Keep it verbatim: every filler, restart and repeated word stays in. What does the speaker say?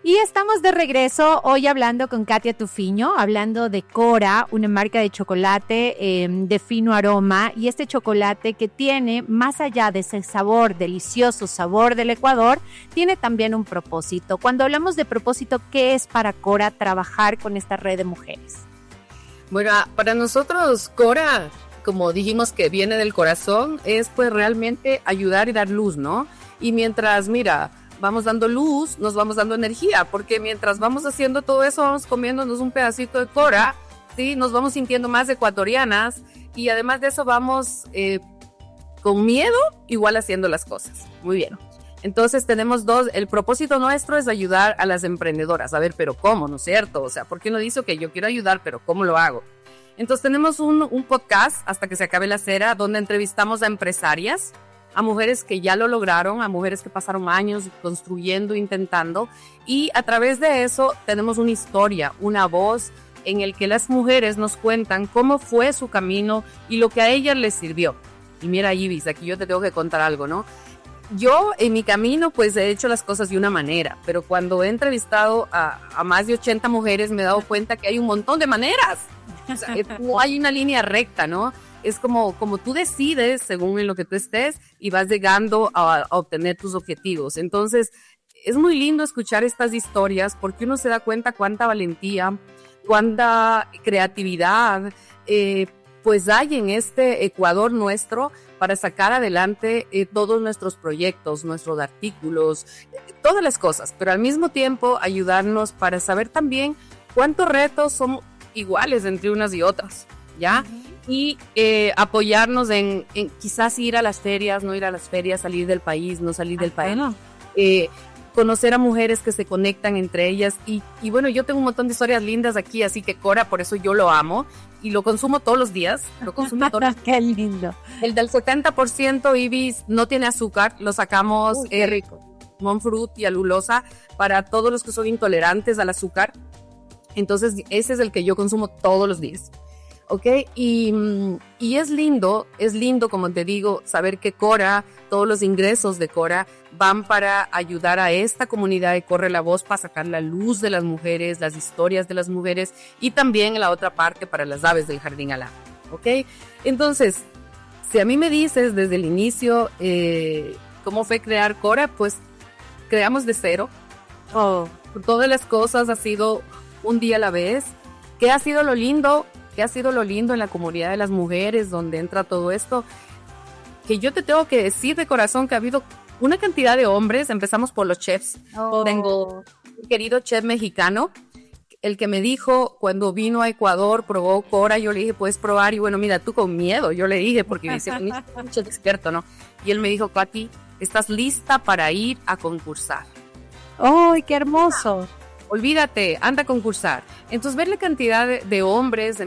Y estamos de regreso hoy hablando con Katia Tufiño, hablando de Cora, una marca de chocolate eh, de fino aroma, y este chocolate que tiene, más allá de ese sabor, delicioso sabor del Ecuador, tiene también un propósito. Cuando hablamos de propósito, ¿qué es para Cora trabajar con esta red de mujeres? Bueno, para nosotros Cora, como dijimos que viene del corazón, es pues realmente ayudar y dar luz, ¿no? Y mientras, mira, vamos dando luz, nos vamos dando energía, porque mientras vamos haciendo todo eso, vamos comiéndonos un pedacito de Cora, ¿sí? Nos vamos sintiendo más ecuatorianas y además de eso vamos eh, con miedo, igual haciendo las cosas. Muy bien. Entonces tenemos dos, el propósito nuestro es ayudar a las emprendedoras. A ver, pero ¿cómo? ¿No es cierto? O sea, ¿por qué uno dice que yo quiero ayudar, pero cómo lo hago? Entonces tenemos un, un podcast, Hasta que se acabe la cera, donde entrevistamos a empresarias, a mujeres que ya lo lograron, a mujeres que pasaron años construyendo, intentando, y a través de eso tenemos una historia, una voz en el que las mujeres nos cuentan cómo fue su camino y lo que a ellas les sirvió. Y mira, Ibis, aquí yo te tengo que contar algo, ¿no? Yo en mi camino pues he hecho las cosas de una manera, pero cuando he entrevistado a, a más de ochenta mujeres me he dado cuenta que hay un montón de maneras. O sea, no hay una línea recta, ¿no? Es como, como tú decides según en lo que tú estés y vas llegando a, a obtener tus objetivos. Entonces, es muy lindo escuchar estas historias porque uno se da cuenta cuánta valentía, cuánta creatividad eh, pues hay en este Ecuador nuestro para sacar adelante eh, todos nuestros proyectos, nuestros artículos, eh, todas las cosas, pero al mismo tiempo ayudarnos para saber también cuántos retos son iguales entre unas y otras, ¿ya? Uh-huh. Y eh, apoyarnos en, en quizás ir a las ferias, no ir a las ferias, salir del país, no salir del país, eh, conocer a mujeres que se conectan entre ellas y, y bueno, yo tengo un montón de historias lindas aquí, así que Cora, por eso yo lo amo y lo consumo todos los días, lo consumo todos los días. Qué lindo. El del setenta por ciento Ibis no tiene azúcar, lo sacamos Uy, qué eh, rico. monk fruit y alulosa para todos los que son intolerantes al azúcar, entonces ese es el que yo consumo todos los días. ¿Ok? Y, y es lindo, es lindo, como te digo, saber que Cora, todos los ingresos de Cora van para ayudar a esta comunidad de Corre la Voz, para sacar la luz de las mujeres, las historias de las mujeres y también la otra parte para las aves del jardín alá. ¿Ok? Entonces, si a mí me dices desde el inicio eh, cómo fue crear Cora, pues creamos de cero. Oh, todas las cosas ha sido un día a la vez. ¿Qué ha sido lo lindo? ¿Qué ha sido lo lindo en la comunidad de las mujeres donde entra todo esto? Que yo te tengo que decir de corazón que ha habido una cantidad de hombres, empezamos por los chefs. Oh. Tengo un querido chef mexicano, el que me dijo cuando vino a Ecuador, probó Cora, yo le dije, puedes probar, y bueno, mira, tú con miedo, yo le dije, porque me dice, un chef experto, ¿no? Y él me dijo, Katy, estás lista para ir a concursar. ¡Ay, qué hermoso! Olvídate, anda a concursar. Entonces, ver la cantidad de, de hombres,